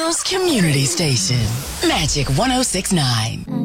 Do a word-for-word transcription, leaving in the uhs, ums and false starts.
Monroe's community station. Magic one oh six point nine.